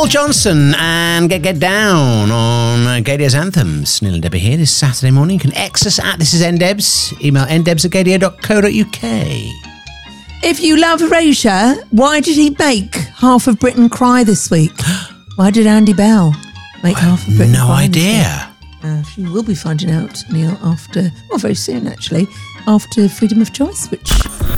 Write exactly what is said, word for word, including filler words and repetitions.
Paul Johnson and Get Get Down on uh, Gaydia's Anthems. Neil and Debbie here this Saturday morning. You can X us at This Is NDebs. Email ndebs at gaydia dot co dot uk. If you love Erasure, why did he make Half of Britain cry this week? Why did Andy Bell make Half of Britain No cry? idea. Uh, you will be finding out, Neil, after, well, very soon actually, after Freedom of Choice, which